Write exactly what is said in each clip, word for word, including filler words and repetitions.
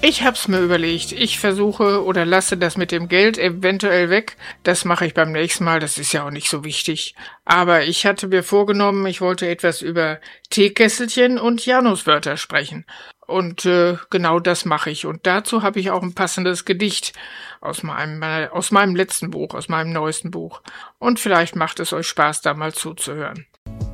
Ich hab's mir überlegt. Ich versuche oder lasse das mit dem Geld eventuell weg. Das mache ich beim nächsten Mal. Das ist ja auch nicht so wichtig. Aber ich hatte mir vorgenommen, ich wollte etwas über Teekesselchen und Januswörter sprechen. Und äh, genau das mache ich. Und dazu habe ich auch ein passendes Gedicht aus meinem, äh, aus meinem letzten Buch, aus meinem neuesten Buch. Und vielleicht macht es euch Spaß, da mal zuzuhören.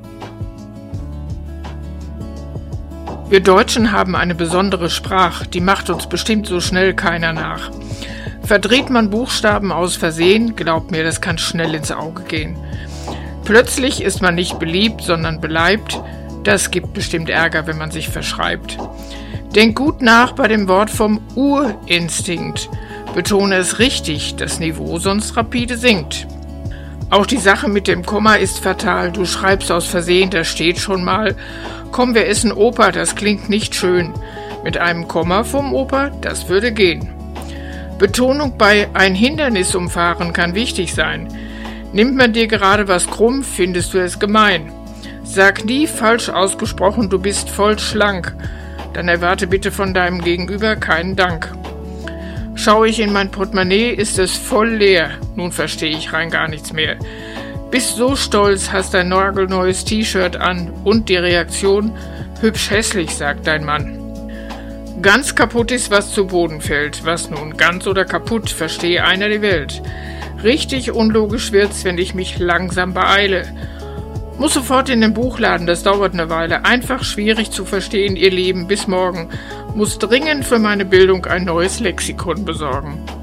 Wir Deutschen haben eine besondere Sprache, die macht uns bestimmt so schnell keiner nach. Verdreht man Buchstaben aus Versehen, glaubt mir, das kann schnell ins Auge gehen. Plötzlich ist man nicht beliebt, sondern beleibt. Das gibt bestimmt Ärger, wenn man sich verschreibt. Denk gut nach bei dem Wort vom Urinstinkt. Betone es richtig, das Niveau sonst rapide sinkt. Auch die Sache mit dem Komma ist fatal. Du schreibst aus Versehen, da steht schon mal: Komm, wir essen Opa, das klingt nicht schön. Mit einem Komma vom Opa, das würde gehen. Betonung bei ein Hindernis umfahren kann wichtig sein. Nimmt man dir gerade was krumm, findest du es gemein. Sag nie falsch ausgesprochen, du bist voll schlank. Dann erwarte bitte von deinem Gegenüber keinen Dank. Schaue ich in mein Portemonnaie, ist es voll leer. Nun verstehe ich rein gar nichts mehr. Bist so stolz, hast ein nagelneues T-Shirt an und die Reaktion: hübsch hässlich, sagt dein Mann. Ganz kaputt ist, was zu Boden fällt. Was nun ganz oder kaputt, verstehe einer die Welt. Richtig unlogisch wird's, wenn ich mich langsam beeile. Muss sofort in den Buchladen, das dauert eine Weile. Einfach schwierig zu verstehen, ihr Lieben, bis morgen. Muss dringend für meine Bildung ein neues Lexikon besorgen.